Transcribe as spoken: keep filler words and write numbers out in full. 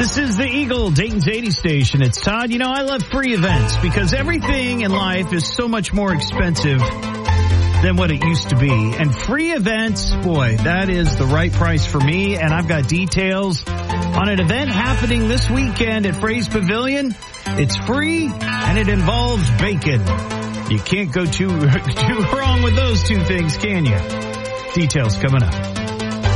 This is the Eagle, Dayton's eighty station. It's Todd. You know, I love free events because everything in life is so much more expensive than what it used to be. And free events, boy, that is the right price for me. And I've got details on an event happening this weekend at Fraze Pavilion. It's free and it involves bacon. You can't go too, too wrong with those two things, can you? Details coming up.